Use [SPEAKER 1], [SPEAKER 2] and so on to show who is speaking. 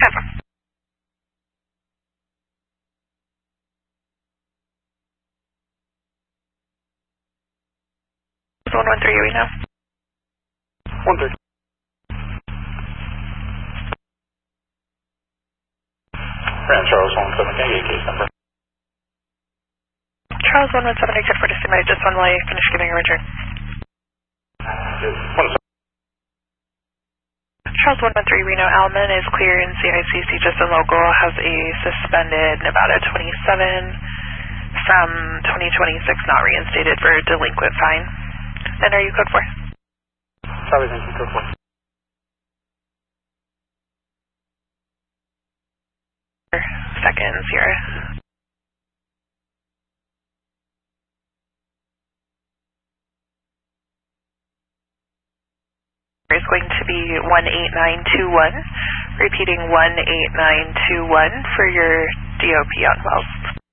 [SPEAKER 1] Have fun. 113 Reno.
[SPEAKER 2] 1-3. Grand Charles 178, case number.
[SPEAKER 1] Charles 117, good for estimated just one while you finish giving a return. Charles 113 Reno Alman is clear in CICC, just in local, has a suspended Nevada 27 from 2026, not reinstated for delinquent fine. And are you code 4?
[SPEAKER 2] Charlie, thank you, code 4.
[SPEAKER 1] Seconds here. Is going to be 18921, repeating 18921 for your DOP on Wells.